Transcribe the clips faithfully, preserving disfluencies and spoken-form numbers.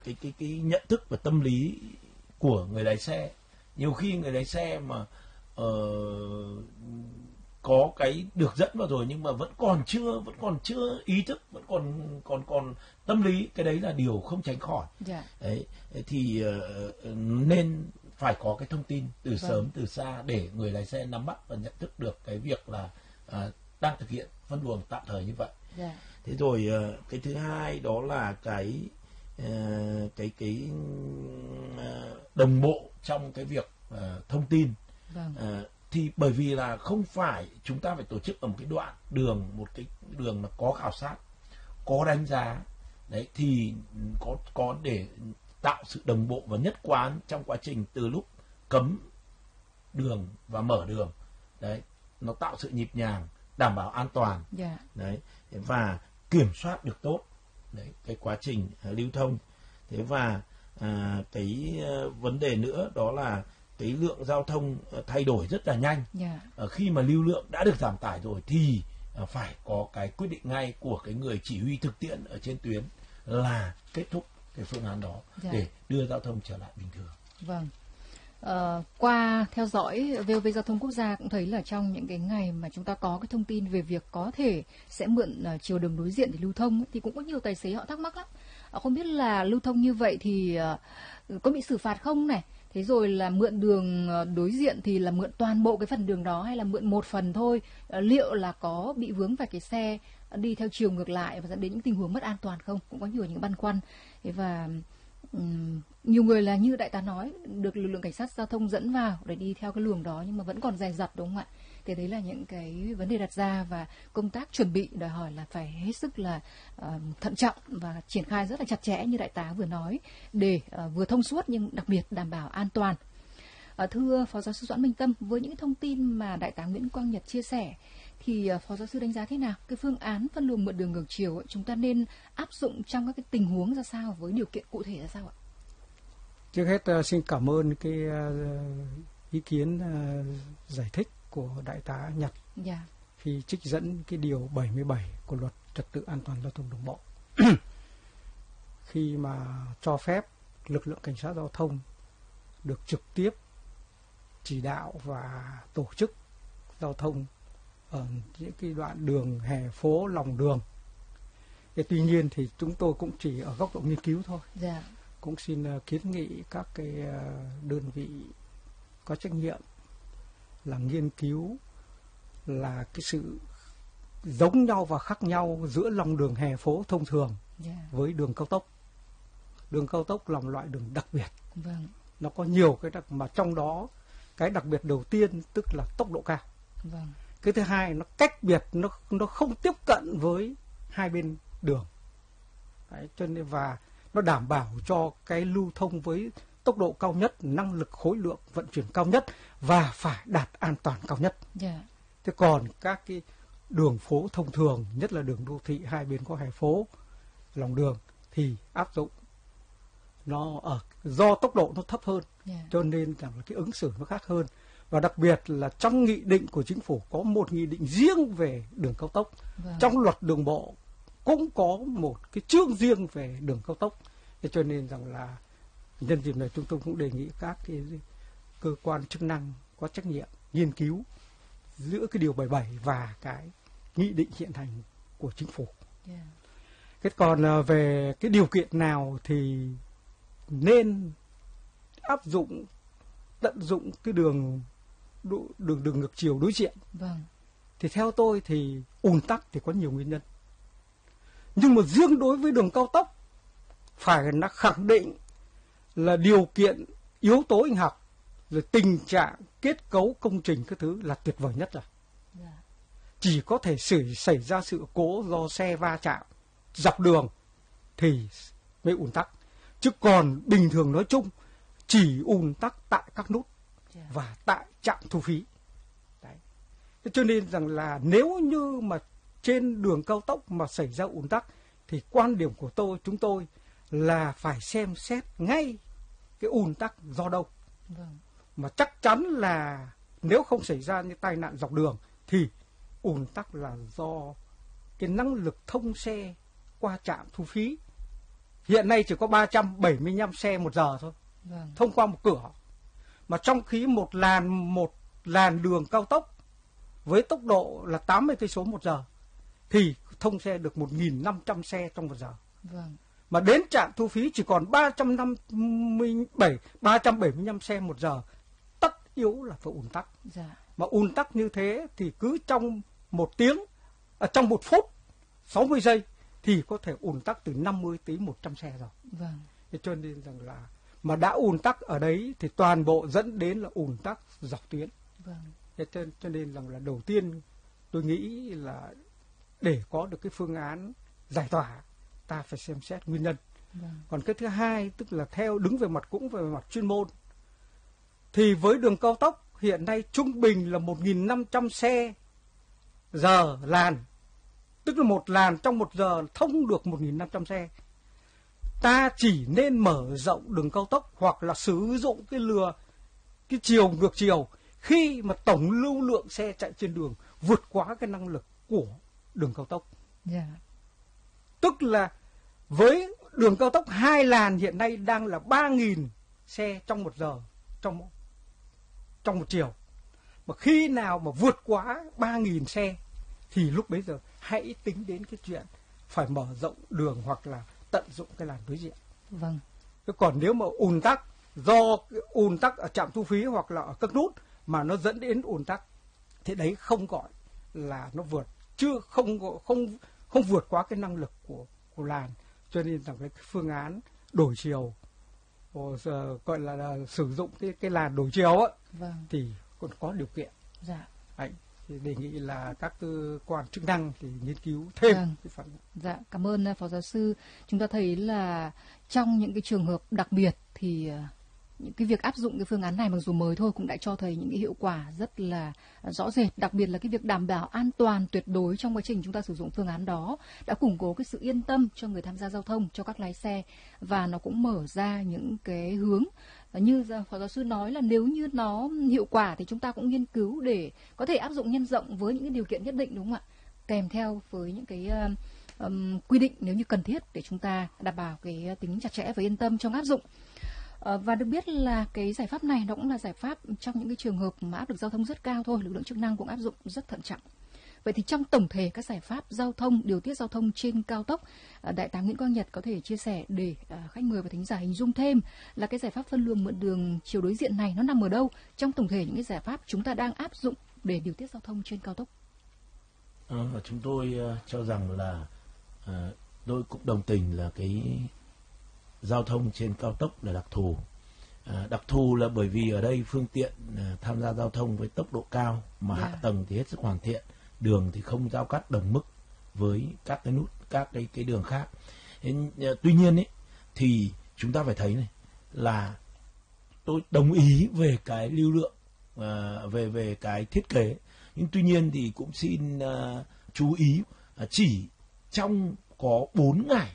cái cái cái nhận thức và tâm lý của người lái xe. Nhiều khi người lái xe mà uh, có cái được dẫn vào rồi nhưng mà vẫn còn chưa vẫn còn chưa ý thức, vẫn còn còn còn tâm lý, cái đấy là điều không tránh khỏi. Dạ. Đấy thì uh, nên phải có cái thông tin từ Vâng. sớm từ xa để người lái xe nắm bắt và nhận thức được cái việc là uh, đang thực hiện phân luồng tạm thời như vậy. Dạ. Thế rồi uh, cái thứ hai đó là cái uh, cái cái uh, đồng bộ trong cái việc uh, thông tin. Vâng. Uh, thì bởi vì là không phải chúng ta phải tổ chức ở một cái đoạn đường, một cái đường mà có khảo sát, có đánh giá, đấy thì có có để tạo sự đồng bộ và nhất quán trong quá trình từ lúc cấm đường và mở đường, đấy nó tạo sự nhịp nhàng, đảm bảo an toàn, Yeah. đấy và kiểm soát được tốt đấy cái quá trình uh, lưu thông. Thế và uh, cái uh, vấn đề nữa đó là cái lượng giao thông uh, thay đổi rất là nhanh. Yeah. Uh, khi mà lưu lượng đã được giảm tải rồi thì uh, phải có cái quyết định ngay của cái người chỉ huy thực tiễn ở trên tuyến là kết thúc cái phương án đó. Yeah. Để đưa giao thông trở lại bình thường. Vâng. Uh, qua theo dõi vê o vê Giao thông Quốc gia cũng thấy là trong những cái ngày mà chúng ta có cái thông tin về việc có thể sẽ mượn uh, chiều đường đối diện để lưu thông ấy, thì cũng có nhiều tài xế họ thắc mắc lắm. Uh, không biết là lưu thông như vậy thì uh, có bị xử phạt không này? Thế rồi là mượn đường uh, đối diện thì là mượn toàn bộ cái phần đường đó hay là mượn một phần thôi? Uh, liệu là có bị vướng phải cái xe uh, đi theo chiều ngược lại và dẫn đến những tình huống mất an toàn không? Cũng có nhiều những băn khoăn. Thế và Um, nhiều người là như đại tá nói được lực lượng cảnh sát giao thông dẫn vào để đi theo cái luồng đó nhưng mà vẫn còn dè dặt, đúng không ạ? Thì đấy là những cái vấn đề đặt ra và công tác chuẩn bị đòi hỏi là phải hết sức là uh, thận trọng và triển khai rất là chặt chẽ như đại tá vừa nói để uh, vừa thông suốt nhưng đặc biệt đảm bảo an toàn. Uh, thưa Phó Giáo sư Doãn Minh Tâm, với những thông tin mà đại tá Nguyễn Quang Nhật chia sẻ thì uh, Phó Giáo sư đánh giá thế nào? Cái phương án phân luồng mượn đường ngược chiều ấy, chúng ta nên áp dụng trong các cái tình huống ra sao, với điều kiện cụ thể ra sao ạ? Trước hết uh, xin cảm ơn cái uh, ý kiến uh, giải thích của đại tá Nhật. Yeah. Khi trích dẫn cái điều bảy mươi bảy của Luật Trật tự An toàn giao thông đường bộ. Khi mà cho phép lực lượng cảnh sát giao thông được trực tiếp chỉ đạo và tổ chức giao thông ở những cái đoạn đường hè phố, lòng đường. Thế tuy nhiên thì chúng tôi cũng chỉ ở góc độ nghiên cứu thôi. Yeah. Cũng xin uh, kiến nghị các cái uh, đơn vị có trách nhiệm là nghiên cứu là cái sự giống nhau và khác nhau giữa lòng đường hè phố thông thường yeah. với đường cao tốc. Đường cao tốc là một loại đường đặc biệt. Vâng. Nó có nhiều cái đặc, mà trong đó cái đặc biệt đầu tiên tức là tốc độ cao. Vâng. Cái thứ hai nó cách biệt, nó nó không tiếp cận với hai bên đường. Đấy, cho nên và nó đảm bảo cho cái lưu thông với tốc độ cao nhất, năng lực khối lượng vận chuyển cao nhất và phải đạt an toàn cao nhất. Yeah. Thế còn các cái đường phố thông thường, nhất là đường đô thị hai bên có hè phố, lòng đường thì áp dụng nó ở do tốc độ nó thấp hơn, yeah. cho nên rằng là cái ứng xử nó khác hơn. Và đặc biệt là trong nghị định của chính phủ có một nghị định riêng về đường cao tốc. Vâng. Trong luật đường bộ cũng có một cái chương riêng về đường cao tốc. Thế cho nên rằng là nhân dịp này chúng tôi cũng đề nghị các cái cơ quan chức năng có trách nhiệm nghiên cứu giữa cái điều bảy mươi bảy và cái nghị định hiện hành của chính phủ. Yeah. Thế còn về cái điều kiện nào thì nên áp dụng tận dụng cái đường đường đường ngược chiều đối diện. Vâng. Thì theo tôi thì ùn tắc thì có nhiều nguyên nhân. Nhưng mà riêng đối với đường cao tốc phải là khẳng định là điều kiện yếu tố hình học rồi tình trạng kết cấu công trình các thứ là tuyệt vời nhất rồi. Yeah. Chỉ có thể xảy, xảy ra sự cố do xe va chạm dọc đường thì mới ùn tắc. Chứ còn bình thường nói chung chỉ ùn tắc tại các nút yeah. và tại trạm thu phí. Đấy. Thế cho nên rằng là nếu như mà trên đường cao tốc mà xảy ra ùn tắc thì quan điểm của tôi chúng tôi là phải xem xét ngay cái ùn tắc do đâu. Vâng. Mà chắc chắn là nếu không xảy ra những tai nạn dọc đường thì ùn tắc là do cái năng lực thông xe qua trạm thu phí hiện nay chỉ có ba trăm bảy mươi lăm xe một giờ thôi, vâng. thông qua một cửa. Mà trong khi một làn một làn đường cao tốc với tốc độ là tám mươi cây số một giờ thì thông xe được một nghìn năm trăm xe trong một giờ. Vâng. Mà đến trạm thu phí chỉ còn ba trăm năm mươi bảy, ba trăm bảy mươi lăm xe một giờ, tất yếu là phải ùn tắc. Dạ. Mà ùn tắc như thế thì cứ trong một tiếng, à, trong một phút, sáu mươi giây thì có thể ùn tắc từ năm mươi tới một trăm xe rồi. Vâng. Thế cho nên rằng là mà đã ùn tắc ở đấy thì toàn bộ dẫn đến là ùn tắc dọc tuyến. Vâng. Thế cho, cho nên rằng là đầu tiên tôi nghĩ là để có được cái phương án giải tỏa, ta phải xem xét nguyên nhân. Vâng. Còn cái thứ hai tức là theo đứng về mặt cũng về mặt chuyên môn thì với đường cao tốc hiện nay trung bình là một nghìn năm trăm xe giờ làn, tức là một làn trong một giờ thông được một nghìn năm trăm xe. Ta chỉ nên mở rộng đường cao tốc hoặc là sử dụng cái lừa cái chiều ngược chiều khi mà tổng lưu lượng xe chạy trên đường vượt quá cái năng lực của đường cao tốc. Yeah. Tức là với đường cao tốc hai làn hiện nay đang là ba nghìn xe trong một giờ trong trong một chiều. Mà khi nào mà vượt quá ba nghìn xe thì lúc bấy giờ hãy tính đến cái chuyện phải mở rộng đường hoặc là tận dụng cái làn đối diện. Vâng. Còn nếu mà ùn tắc do ùn tắc ở trạm thu phí hoặc là ở các nút mà nó dẫn đến ùn tắc thì đấy không gọi là nó vượt, chưa không không không vượt quá cái năng lực của của làn. Cho nên rằng cái phương án đổi chiều gọi là, là sử dụng cái cái làn đổi chiều á, vâng. thì còn có điều kiện. Dạ. Đấy, thì đề nghị là các cơ quan chức năng thì nghiên cứu thêm vâng. cái phần. Dạ, cảm ơn Phó Giáo sư. Chúng ta thấy là trong những cái trường hợp đặc biệt thì những cái việc áp dụng cái phương án này mặc dù mới thôi cũng đã cho thấy những cái hiệu quả rất là rõ rệt, đặc biệt là cái việc đảm bảo an toàn tuyệt đối trong quá trình chúng ta sử dụng phương án đó đã củng cố cái sự yên tâm cho người tham gia giao thông, cho các lái xe, và nó cũng mở ra những cái hướng như Phó Giáo sư nói là nếu như nó hiệu quả thì chúng ta cũng nghiên cứu để có thể áp dụng nhân rộng với những cái điều kiện nhất định, đúng không ạ? Kèm theo với những cái uh, um, quy định nếu như cần thiết để chúng ta đảm bảo cái tính chặt chẽ và yên tâm trong áp dụng. Và được biết là cái giải pháp này nó cũng là giải pháp trong những cái trường hợp mà áp lực giao thông rất cao thôi, lực lượng chức năng cũng áp dụng rất thận trọng. Vậy thì trong tổng thể các giải pháp giao thông, điều tiết giao thông trên cao tốc, Đại tá Nguyễn Quang Nhật có thể chia sẻ để khách mời và thính giả hình dung thêm là cái giải pháp phân luồng mượn đường chiều đối diện này nó nằm ở đâu trong tổng thể những cái giải pháp chúng ta đang áp dụng để điều tiết giao thông trên cao tốc? À, chúng tôi uh, cho rằng là uh, tôi cũng đồng tình là cái giao thông trên cao tốc là đặc thù. À, đặc thù là bởi vì ở đây phương tiện à, tham gia giao thông với tốc độ cao mà yeah. hạ tầng thì hết sức hoàn thiện, đường thì không giao cắt đồng mức với các cái nút, các cái cái đường khác. Thế, à, tuy nhiên ấy thì chúng ta phải thấy này là tôi đồng ý về cái lưu lượng, à, về về cái thiết kế, nhưng tuy nhiên thì cũng xin à, chú ý à, chỉ trong có bốn ngày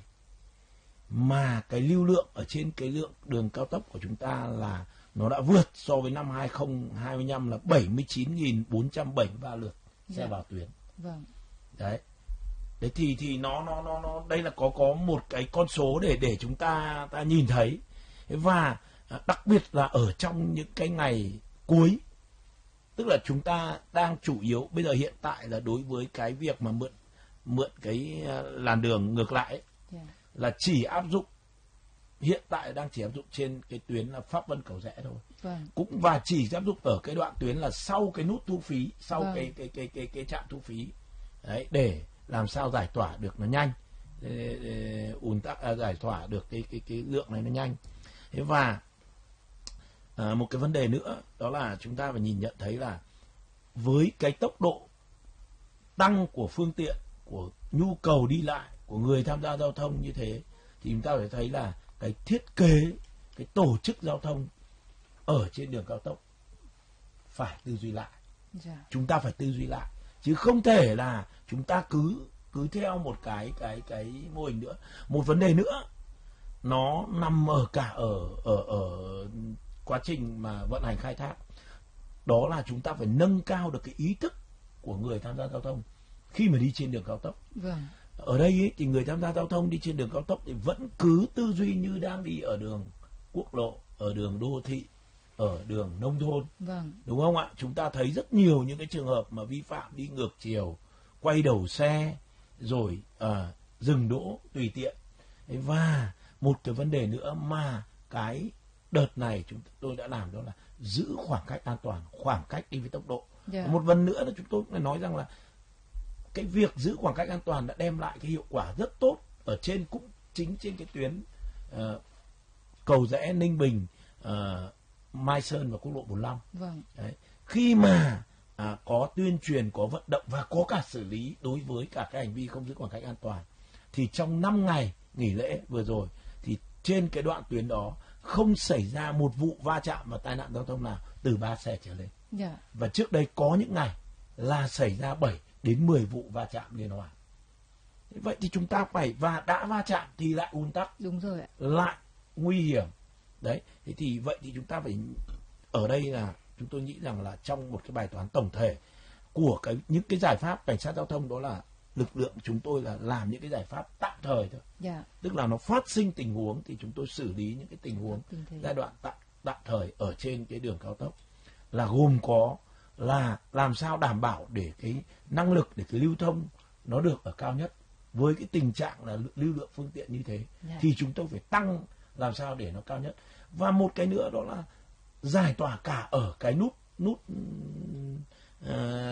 mà cái lưu lượng ở trên cái lượng đường cao tốc của chúng ta là nó đã vượt so với năm hai không hai lăm là bảy mươi chín nghìn bốn trăm bảy mươi ba lượt xe yeah. vào tuyến. Vâng. Đấy. Đấy thì thì nó nó nó nó đây là có có một cái con số để để chúng ta ta nhìn thấy. Và đặc biệt là ở trong những cái ngày cuối, tức là chúng ta đang chủ yếu bây giờ hiện tại là đối với cái việc mà mượn mượn cái làn đường ngược lại ấy, yeah. là chỉ áp dụng, hiện tại đang chỉ áp dụng trên cái tuyến là Pháp Vân Cầu Giẽ thôi. Vâng. Cũng và chỉ áp dụng ở cái đoạn tuyến là sau cái nút thu phí, sau vâng. cái cái cái cái cái trạm thu phí. Đấy, để làm sao giải tỏa được nó nhanh, để, để ùn tắc à, giải tỏa được cái cái cái lượng này nó nhanh. Thế và à, một cái vấn đề nữa đó là chúng ta phải nhìn nhận thấy là với cái tốc độ tăng của phương tiện, của nhu cầu đi lại của người tham gia giao thông như thế thì chúng ta phải thấy là cái thiết kế, cái tổ chức giao thông ở trên đường cao tốc phải tư duy lại. Yeah. Chúng ta phải tư duy lại chứ không thể là chúng ta cứ cứ theo một cái cái cái mô hình nữa. Một vấn đề nữa nó nằm ở cả ở ở ở quá trình mà vận hành khai thác, đó là chúng ta phải nâng cao được cái ý thức của người tham gia giao thông khi mà đi trên đường cao tốc. Vâng. ở đây ý, thì người tham gia giao thông đi trên đường cao tốc thì vẫn cứ tư duy như đang đi ở đường quốc lộ, ở đường đô thị, ở đường nông thôn. Vâng. Đúng không ạ? Chúng ta thấy rất nhiều những cái trường hợp mà vi phạm đi ngược chiều, quay đầu xe, rồi uh, dừng đỗ tùy tiện. Và một cái vấn đề nữa mà cái đợt này chúng tôi đã làm đó là giữ khoảng cách an toàn, khoảng cách đi với tốc độ. Yeah. Một lần nữa là chúng tôi phải nói rằng là cái việc giữ khoảng cách an toàn đã đem lại cái hiệu quả rất tốt ở trên, cũng chính trên cái tuyến uh, Cầu Giẽ, Ninh Bình, uh, Mai Sơn và quốc lộ bốn mươi lăm. Vâng. Đấy. Khi mà à, có tuyên truyền, có vận động và có cả xử lý đối với cả cái hành vi không giữ khoảng cách an toàn, thì trong năm ngày nghỉ lễ vừa rồi thì trên cái đoạn tuyến đó không xảy ra một vụ va chạm và tai nạn giao thông nào từ ba xe trở lên. Yeah. Và trước đây có những ngày là xảy ra bảy đến mười vụ va chạm liên hoàn. Vậy thì chúng ta phải, và đã va chạm thì lại ùn tắc. Đúng rồi ạ. Lại nguy hiểm. Đấy, thế thì vậy thì chúng ta phải, ở đây là chúng tôi nghĩ rằng là trong một cái bài toán tổng thể của cái những cái giải pháp cảnh sát giao thông, đó là lực lượng chúng tôi là làm những cái giải pháp tạm thời thôi. Yeah. Tức là nó phát sinh tình huống thì chúng tôi xử lý những cái tình huống tình giai đoạn tạm tạm thời ở trên cái đường cao tốc, là gồm có là làm sao đảm bảo để cái năng lực, để cái lưu thông nó được ở cao nhất. Với cái tình trạng là lưu lượng phương tiện như thế, yeah, thì chúng tôi phải tăng làm sao để nó cao nhất. Và một cái nữa đó là giải tỏa cả ở cái nút nút uh,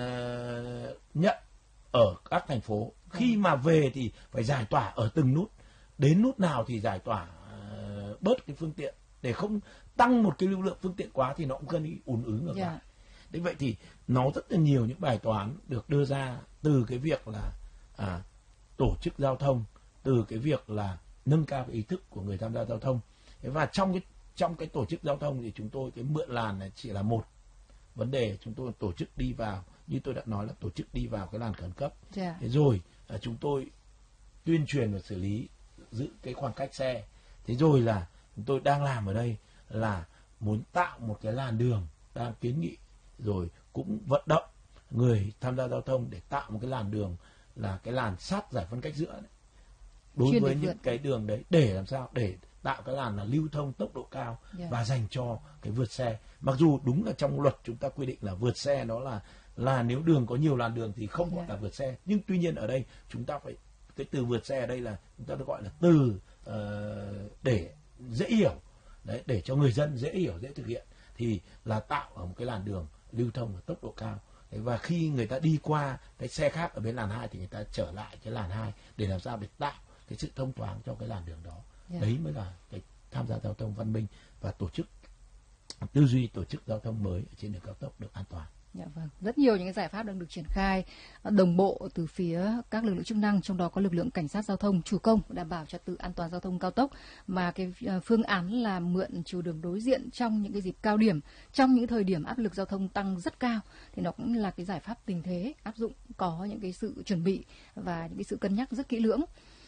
nhận ở các thành phố. Khi mà về thì phải giải tỏa ở từng nút, đến nút nào thì giải tỏa uh, bớt cái phương tiện, để không tăng một cái lưu lượng phương tiện quá thì nó cũng gây ùn ứ ngược lại. Yeah. Thế vậy thì nó rất là nhiều những bài toán được đưa ra từ cái việc là à, tổ chức giao thông, từ cái việc là nâng cao cái ý thức của người tham gia giao thông. Và trong cái trong cái tổ chức giao thông thì chúng tôi cái mượn làn này chỉ là một vấn đề. Chúng tôi tổ chức đi vào, như tôi đã nói là tổ chức đi vào cái làn khẩn cấp. Yeah. Thế rồi à, chúng tôi tuyên truyền và xử lý, giữ cái khoảng cách xe. Thế rồi là chúng tôi đang làm ở đây là muốn tạo một cái làn đường, đang kiến nghị rồi cũng vận động người tham gia giao thông để tạo một cái làn đường là cái làn sát giải phân cách giữa đấy. Đối Chuyên với để những vượt. cái đường đấy, để làm sao để tạo cái làn là lưu thông tốc độ cao. Yeah. Và dành cho cái vượt xe. Mặc dù đúng là trong luật chúng ta quy định là vượt xe đó là là nếu đường có nhiều làn đường thì không gọi Yeah. là vượt xe, nhưng tuy nhiên ở đây chúng ta phải, cái từ vượt xe ở đây là chúng ta được gọi là từ uh, để dễ hiểu đấy, để cho người dân dễ hiểu, dễ thực hiện, thì là tạo ở một cái làn đường lưu thông ở tốc độ cao. Đấy, và khi người ta đi qua cái xe khác ở bên làn hai thì người ta trở lại cái làn hai để làm sao để tạo cái sự thông thoáng cho cái làn đường đó. Yeah. Đấy mới là cái tham gia giao thông văn minh và tổ chức tư duy tổ chức giao thông mới ở trên đường cao tốc được an toàn. Dạ vâng, rất nhiều những cái giải pháp đang được triển khai đồng bộ từ phía các lực lượng chức năng, trong đó có lực lượng cảnh sát giao thông chủ công đảm bảo trật tự an toàn giao thông cao tốc. Mà cái phương án là mượn chiều đường đối diện trong những cái dịp cao điểm, trong những thời điểm áp lực giao thông tăng rất cao, thì nó cũng là cái giải pháp tình thế áp dụng, có những cái sự chuẩn bị và những cái sự cân nhắc rất kỹ lưỡng.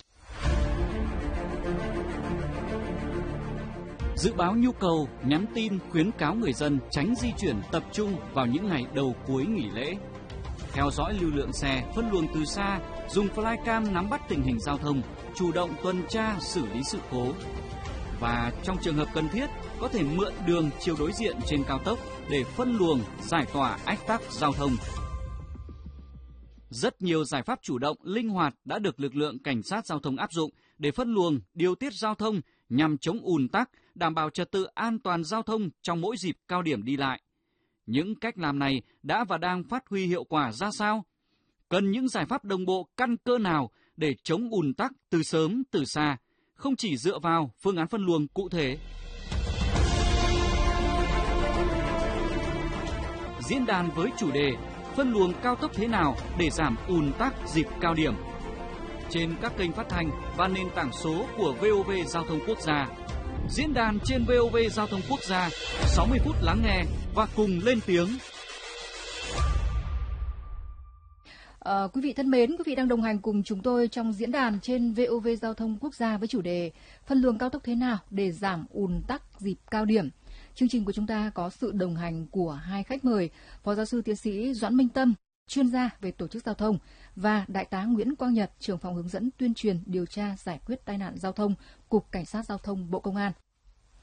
Dự báo nhu cầu, nhắn tin khuyến cáo người dân tránh di chuyển tập trung vào những ngày đầu cuối nghỉ lễ. Theo dõi lưu lượng xe, phân luồng từ xa, dùng flycam nắm bắt tình hình giao thông, chủ động tuần tra xử lý sự cố. Và trong trường hợp cần thiết, có thể mượn đường chiều đối diện trên cao tốc để phân luồng, giải tỏa ách tắc giao thông. Rất nhiều giải pháp chủ động, linh hoạt đã được lực lượng cảnh sát giao thông áp dụng để phân luồng, điều tiết giao thông nhằm chống ùn tắc, đảm bảo trật tự an toàn giao thông trong mỗi dịp cao điểm đi lại. Những cách làm này đã và đang phát huy hiệu quả ra sao? Cần những giải pháp đồng bộ căn cơ nào để chống ùn tắc từ sớm từ xa, không chỉ dựa vào phương án phân luồng cụ thể. Diễn đàn với chủ đề phân luồng cao tốc thế nào để giảm ùn tắc dịp cao điểm, trên các kênh phát thanh và nền tảng số của vê o vê Giao thông Quốc gia. Diễn đàn trên vê o vê Giao thông Quốc gia, sáu mươi phút lắng nghe và cùng lên tiếng. À, quý vị thân mến, quý vị đang đồng hành cùng chúng tôi trong diễn đàn trên vê o vê Giao thông Quốc gia với chủ đề phân luồng cao tốc thế nào để giảm ùn tắc dịp cao điểm. Chương trình của chúng ta có sự đồng hành của hai khách mời, Phó Giáo sư Tiến sĩ Doãn Minh Tâm, chuyên gia về tổ chức giao thông, và Đại tá Nguyễn Quang Nhật, trưởng phòng hướng dẫn tuyên truyền điều tra giải quyết tai nạn giao thông, Cục Cảnh sát Giao thông, Bộ Công an.